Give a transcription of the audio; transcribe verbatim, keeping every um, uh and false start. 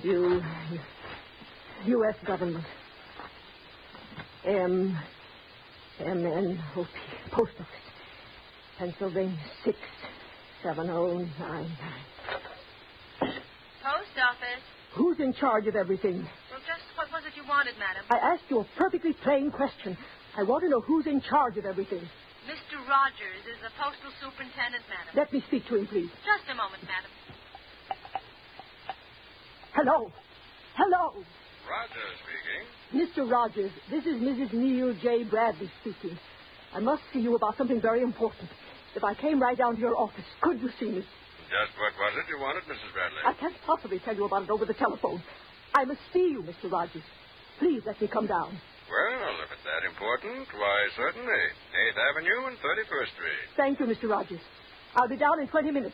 you. U S government. M. M N O P. Post office. Pennsylvania six seven oh nine nine. Post office. Who's in charge of everything? Well, just what was it you wanted, madam? I asked you a perfectly plain question. I want to know who's in charge of everything. Mister Rogers is the postal superintendent, madam. Let me speak to him, please. Just a moment, madam. Hello. Hello. Rogers speaking. Mister Rogers, this is Missus Neil J. Bradley speaking. I must see you about something very important. If I came right down to your office, could you see me? Just what was it you wanted, Missus Bradley? I can't possibly tell you about it over the telephone. I must see you, Mister Rogers. Please let me come down. Well, if it's that important, why, certainly. eighth Avenue and thirty-first Street. Thank you, Mister Rogers. I'll be down in twenty minutes.